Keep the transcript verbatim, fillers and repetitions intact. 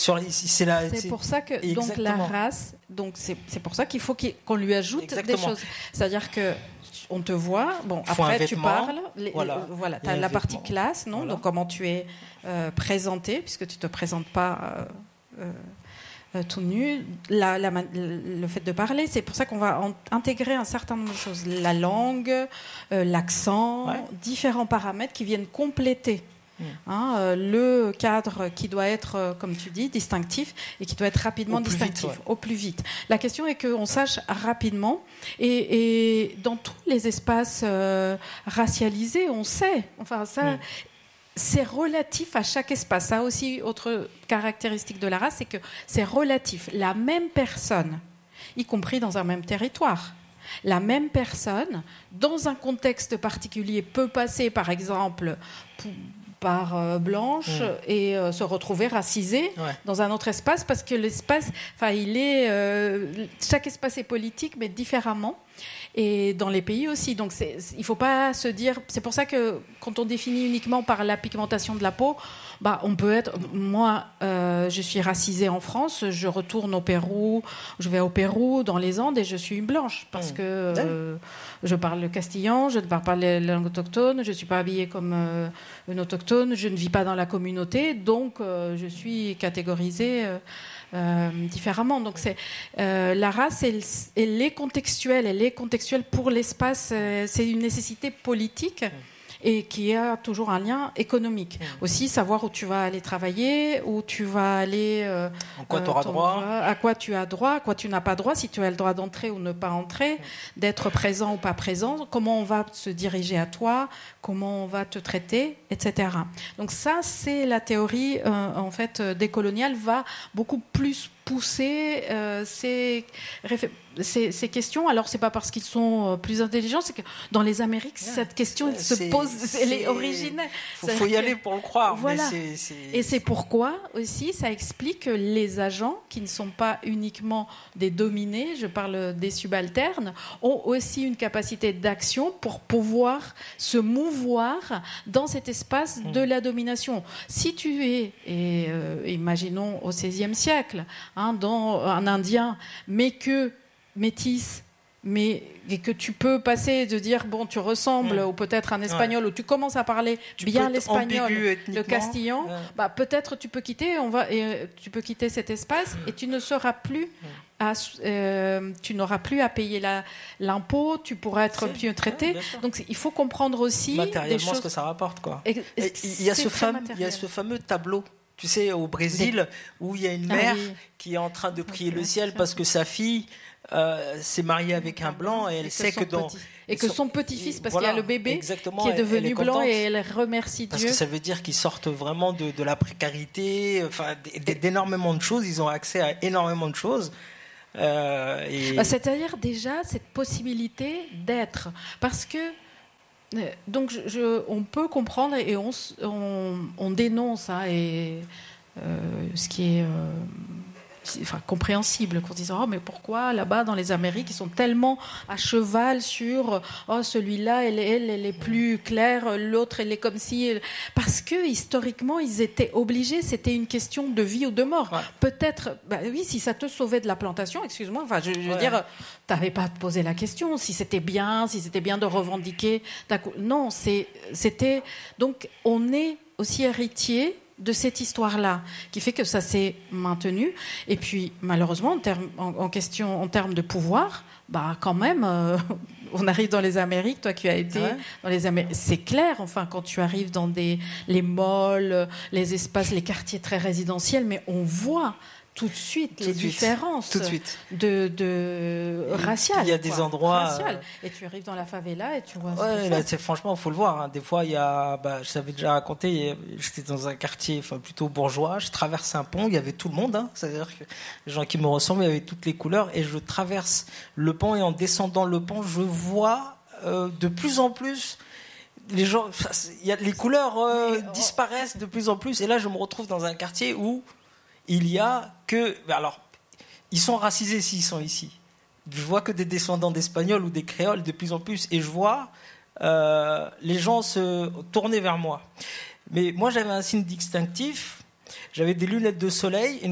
Sur, c'est la, c'est, c'est pour ça que exactement. donc la race, donc c'est, c'est pour ça qu'il faut qu'il, qu'on lui ajoute exactement. des choses. C'est-à-dire que on te voit, bon faut après tu parles, les, voilà, les, voilà tu as la partie vêtement. classe, non, voilà. donc comment tu es euh, présenté, puisque tu te présentes pas euh, euh, tout nu, la, la, le fait de parler, c'est pour ça qu'on va en, intégrer un certain nombre de choses, la langue, euh, l'accent, ouais. différents paramètres qui viennent compléter. Mmh. Hein, euh, le cadre qui doit être, euh, comme tu dis, distinctif et qui doit être rapidement au distinctif, vite, ouais. au plus vite. La question est qu'on sache rapidement et, et dans tous les espaces euh, racialisés, on sait. Enfin, ça, mmh. c'est relatif à chaque espace. Ça aussi, autre caractéristique de la race, c'est que c'est relatif. La même personne, y compris dans un même territoire. La même personne, dans un contexte particulier, peut passer, par exemple, pour, par euh, blanche mmh. et euh, se retrouver racisée ouais. dans un autre espace parce que l'espace, enfin, il est, euh, chaque espace est politique mais différemment et dans les pays aussi. Donc, c'est, il faut pas se dire. C'est pour ça que quand on définit uniquement par la pigmentation de la peau, bah, on peut être. Moi, euh, je suis racisée en France. Je retourne au Pérou. Je vais au Pérou, dans les Andes, et je suis une blanche parce mmh. que euh, je parle le castillan, je ne parle pas les langues autochtones, je suis pas habillée comme euh, une autochtone, je ne vis pas dans la communauté, donc euh, je suis catégorisée. Euh, Euh, différemment. Donc c'est euh, la race, elle, elle est contextuelle, elle est contextuelle pour l'espace. Euh, c'est une nécessité politique. Et qui a toujours un lien économique. Mmh. Aussi, savoir où tu vas aller travailler, où tu vas aller... Euh, en quoi tu auras droit. À quoi tu as droit, à quoi tu n'as pas droit, si tu as le droit d'entrer ou ne pas entrer, mmh. d'être présent ou pas présent, comment on va se diriger à toi, comment on va te traiter, et cetera. Donc ça, c'est la théorie, euh, en fait, décoloniale, va beaucoup plus pousser euh, ces, ces, ces questions. Alors, c'est pas parce qu'ils sont plus intelligents, c'est que dans les Amériques, yeah. cette question elle se pose, c'est, elle est originaire. Il faut, faut y aller pour le croire. Voilà. Mais c'est, c'est... Et c'est pourquoi aussi, ça explique que les agents, qui ne sont pas uniquement des dominés, je parle des subalternes, ont aussi une capacité d'action pour pouvoir se mouvoir dans cet espace mmh. de la domination. Si tu es, et euh, imaginons au seizième siècle, Hein, dans un Indien, mais que métisse, mais et que tu peux passer de dire bon, tu ressembles mmh. ou peut-être un Espagnol ouais. ou tu commences à parler tu bien l'espagnol, le castillan, ouais. bah peut-être tu peux quitter, on va et tu peux quitter cet espace mmh. et tu ne seras plus mmh. à, euh, tu n'auras plus à payer la, l'impôt, tu pourras être c'est, mieux traité. Ouais, donc il faut comprendre aussi matériellement des choses... ce que ça rapporte quoi. Et, et il y a ce fameux, il y a ce fameux tableau. Tu sais, au Brésil, où il y a une mère ah, oui. qui est en train de prier okay, le ciel parce que sa fille euh, s'est mariée avec un blanc et elle et sait que, que dans... Petit. Et que son petit-fils, parce voilà, qu'il y a le bébé qui est devenu est blanc et elle remercie parce Dieu. Parce que ça veut dire qu'ils sortent vraiment de, de la précarité, enfin, d'énormément de choses. Ils ont accès à énormément de choses. Euh, et... bah, c'est-à-dire déjà cette possibilité d'être. Parce que donc je, je, on peut comprendre et on, on, on dénonce hein, et, euh, ce qui est euh, enfin, compréhensible qu'on dise oh mais pourquoi là-bas dans les Amériques ils sont tellement à cheval sur oh celui-là elle, elle, elle est plus claire, l'autre elle est comme si elle... parce que historiquement ils étaient obligés, c'était une question de vie ou de mort. Ouais. Peut-être bah oui si ça te sauvait de la plantation, excuse-moi, enfin je, je veux ouais. dire t'avais pas à te poser la question si c'était bien, si c'était bien de revendiquer non c'est c'était donc on est aussi héritier de cette histoire-là, qui fait que ça s'est maintenu. Et puis, malheureusement, en, termes, en, en question, en termes de pouvoir, bah, quand même, euh, on arrive dans les Amériques, toi qui as été ouais. dans les Amériques, c'est clair, enfin, quand tu arrives dans des, les malls, les espaces, les quartiers très résidentiels, mais on voit tout de suite tout les de différences suite. Tout de suite. de, de raciales. Il y a des quoi, endroits... raciales. Et tu arrives dans la favela et tu vois... Ouais, là, c'est, franchement, il faut le voir. Hein. Des fois, il y a... Bah, je t'avais déjà raconté, j'étais dans un quartier enfin, plutôt bourgeois, je traverse un pont, il y avait tout le monde. Hein. C'est-à-dire que les gens qui me ressemblent, il y avait toutes les couleurs. Et je traverse le pont et en descendant le pont, je vois euh, de plus en plus... Les gens... Y a, les couleurs euh, Mais, disparaissent de plus en plus. Et là, je me retrouve dans un quartier où il y a que... Alors, ils sont racisés s'ils sont ici. Je vois que des descendants d'Espagnols ou des Créoles de plus en plus. Et je vois euh, les gens se tourner vers moi. Mais moi, j'avais un signe distinctif. J'avais des lunettes de soleil et